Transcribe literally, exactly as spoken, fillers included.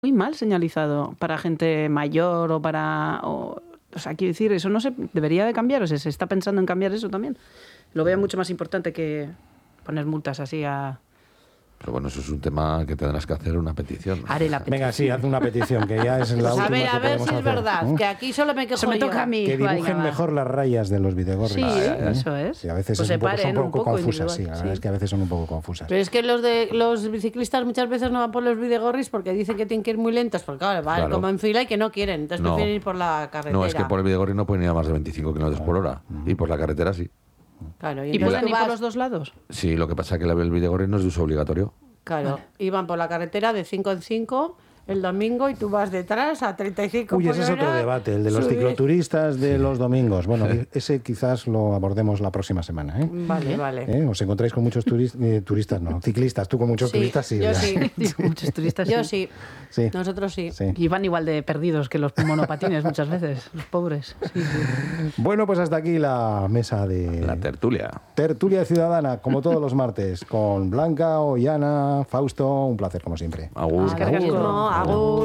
Muy mal señalizado para gente mayor o para... O, o sea, quiero decir, eso no se debería de cambiar, o sea, se está pensando en cambiar eso también. Lo veo mucho más importante que poner multas así a... Pero bueno, eso es un tema que tendrás que hacer una petición. Haré la petición. Venga, sí, haz una petición, que ya es la Pues última a ver, que a ver podemos si es hacer, verdad, ¿eh? que aquí solo me quejo Eso me yo. toca a mí. Que dibujen Venga, va. mejor las rayas de los videogorris. Sí, ¿eh? eso es. Sí, a veces Pues es un poco, separen son un un poco poco confusas, sí, individual, la sí. verdad es que a veces son un poco confusas. Pero es que los de los biciclistas muchas veces no van por los videogorris porque dicen que tienen que ir muy lentos, porque claro, van Claro. como en fila y que no quieren, entonces No. prefieren ir por la carretera. No, es que por el Videgorri no pueden ir a más de veinticinco kilómetros por hora. Y por la carretera sí. Claro, y ¿Y entonces pueden tú ir por vas- los dos lados? Sí, lo que pasa es que el Videgorri no es de uso obligatorio. Claro, iban por la carretera de cinco en cinco el domingo y tú vas detrás a treinta y cinco Uy, por ese es otro hora, debate, el de los subes- cicloturistas de los domingos. Bueno, ese quizás lo abordemos la próxima semana, ¿eh? Vale, vale. ¿Eh? ¿Os encontráis con muchos turis- eh, turistas? No, ciclistas. Tú con muchos Sí, turistas, sí. yo ya. sí. Muchos turistas Yo sí. sí. Sí. Nosotros sí. Sí. Y van igual de perdidos que los monopatines muchas veces, los pobres. Sí, sí. Bueno, pues hasta aquí la mesa de La tertulia. Tertulia Ciudadana, como todos los martes, con Blanca, Ollana, Fausto. Un placer, como siempre. Agur. Eskerrik asko. No, hago